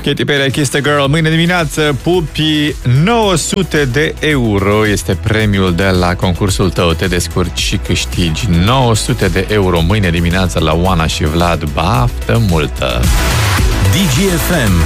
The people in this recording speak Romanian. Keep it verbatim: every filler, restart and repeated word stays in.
Katy Perry, Kiss the Girl. Mâine dimineață, pupi, nouă sute de euro este premiul de la concursul tău. Te descurci și câștigi nouă sute de euro mâine dimineață la Oana și Vlad. Baftă multă! D G F M